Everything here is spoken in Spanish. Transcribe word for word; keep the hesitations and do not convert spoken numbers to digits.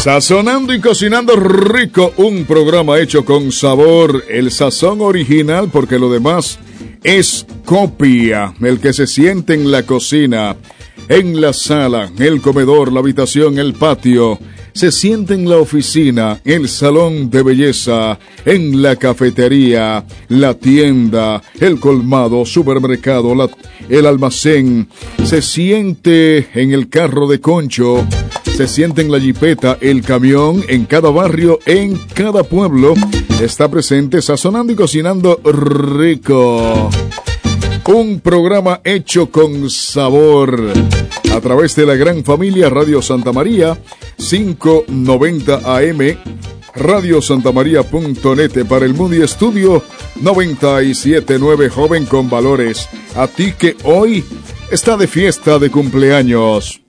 Sazonando y cocinando rico, un programa hecho con sabor, el sazón original, porque lo demás es copia, el que se siente en la cocina, en la sala, el comedor, la habitación, el patio, se siente en la oficina, el salón de belleza, en la cafetería, la tienda, el colmado, supermercado, la, el almacén, se siente en el carro de concho, se siente en la jipeta, el camión, en cada barrio, en cada pueblo, está presente Sazonando y Cocinando Rico. Un programa hecho con sabor a través de la gran familia Radio Santa María, quinientos noventa A M, radio santa maría punto net para el mundo y estudio noventa y siete punto nueve, joven con valores. A ti que hoy está de fiesta de cumpleaños.